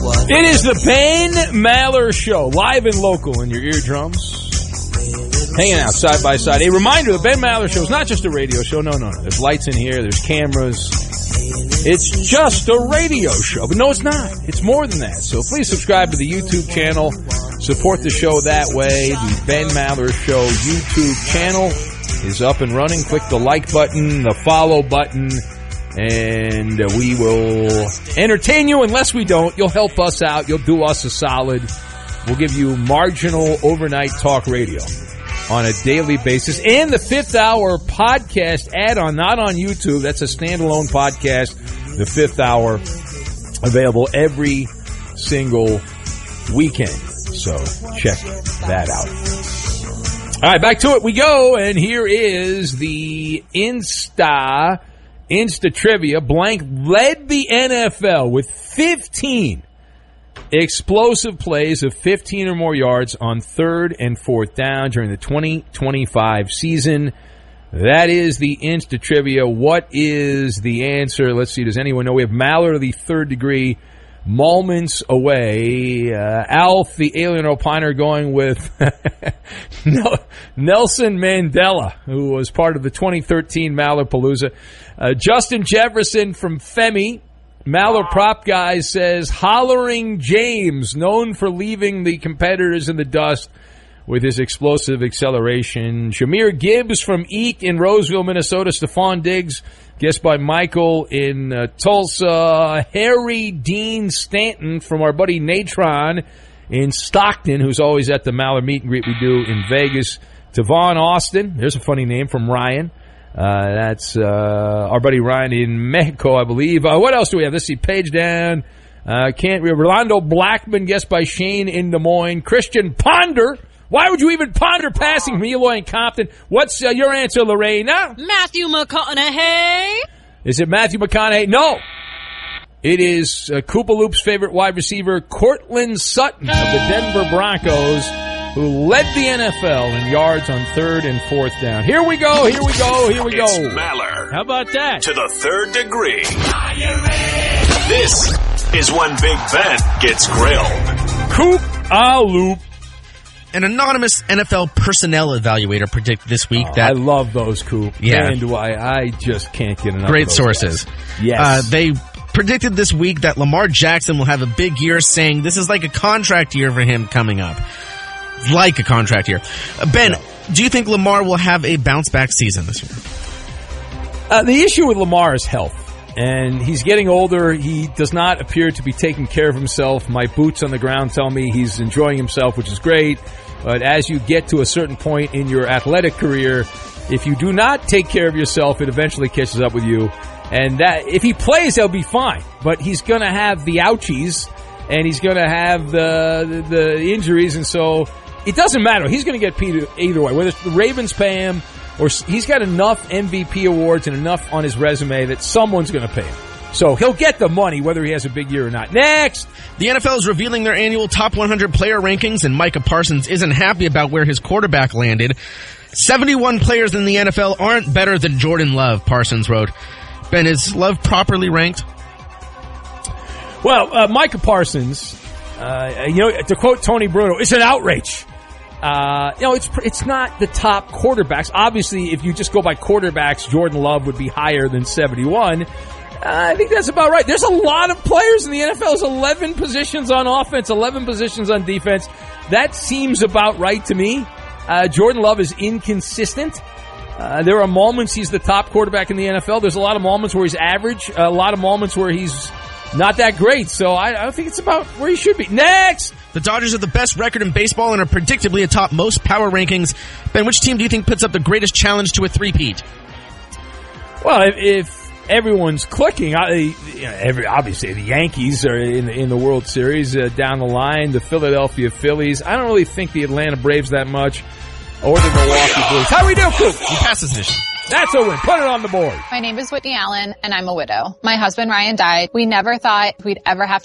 It is the Ben Maller Show, live and local in your eardrums. Hanging out side by side. A reminder, the Ben Maller Show is not just a radio show. No. There's lights in here. There's cameras. It's just a radio show. But no, it's not. It's more than that. So please subscribe to the YouTube channel. Support the show that way. The Ben Maller Show YouTube channel is up and running. Click the like button, the follow button, and we will entertain you. Unless we don't, you'll help us out. You'll do us a solid. We'll give you marginal overnight talk radio on a daily basis. And the Fifth Hour podcast add-on, not on YouTube. That's a standalone podcast. The Fifth Hour, available every single weekend. So check that out. All right, back to it we go. And here is the Insta trivia. Blank led the NFL with 15 explosive plays of 15 or more yards on third and fourth down during the 2025 season. That is the Insta trivia. What is the answer? Let's see. Does anyone know? We have Maller, the third degree, moments away. Alf, the alien opiner, going with Nelson Mandela, who was part of the 2013 Mallerpalooza. Justin Jefferson from Femi, Maller Prop Guy, says Hollering James, known for leaving the competitors in the dust with his explosive acceleration. Jameer Gibbs from Eek in Roseville, Minnesota. Stephon Diggs, guessed by Michael in Tulsa. Harry Dean Stanton from our buddy Natron in Stockton, who's always at the Maller meet and greet we do in Vegas. Tavon Austin, there's a funny name, from Ryan. That's our buddy Ryan in Mexico, I believe. What else do we have? Let's see. Page down. Rolando Blackman, guessed by Shane in Des Moines. Christian Ponder. Why would you even ponder passing from Eloy and Compton? What's your answer, Lorena? Matthew McConaughey. Is it Matthew McConaughey? No. It is Koopa Loop's favorite wide receiver, Cortland Sutton of the Denver Broncos, who led the NFL in yards on third and fourth down. Here we go. It's Maller. How about that? To the third degree. This is when Big Ben gets grilled. Koopa Loop. An anonymous NFL personnel evaluator predicted this week that... I love those, Coop. Yeah. Man, do I just can't get enough Great of those sources. guys. Yes. They predicted this week that Lamar Jackson will have a big year, saying this is like a contract year for him coming up. Like a contract year. Ben, do you think Lamar will have a bounce-back season this year? The issue with Lamar is health. And he's getting older. He does not appear to be taking care of himself. My boots on the ground tell me he's enjoying himself, which is great. But as you get to a certain point in your athletic career, if you do not take care of yourself, it eventually catches up with you. And that if he plays, he'll be fine. But he's going to have the ouchies, and he's going to have the injuries. And so it doesn't matter. He's going to get paid either way. Whether the Ravens pay him, or he's got enough MVP awards and enough on his resume that someone's going to pay him. So he'll get the money whether he has a big year or not. Next! The NFL is revealing their annual top 100 player rankings, and Micah Parsons isn't happy about where his quarterback landed. 71 players in the NFL aren't better than Jordan Love, Parsons wrote. Ben, is Love properly ranked? Well, Micah Parsons, to quote Tony Bruno, it's an outrage. It's not the top quarterbacks. Obviously, if you just go by quarterbacks, Jordan Love would be higher than 71. I think that's about right. There's a lot of players in the NFL. There's 11 positions on offense, 11 positions on defense. That seems about right to me. Jordan Love is inconsistent. There are moments he's the top quarterback in the NFL. There's a lot of moments where he's average, a lot of moments where he's not that great. So I think it's about where he should be. Next! The Dodgers have the best record in baseball and are predictably atop most power rankings. Ben, which team do you think puts up the greatest challenge to a three-peat? Well, if everyone's clicking, obviously the Yankees are in the World Series down the line. The Philadelphia Phillies. I don't really think the Atlanta Braves that much, or the Milwaukee Brewers. How we do, Coop? You pass this edition. That's a win. Put it on the board. My name is Whitney Allen, and I'm a widow. My husband, Ryan, died. We never thought we'd ever have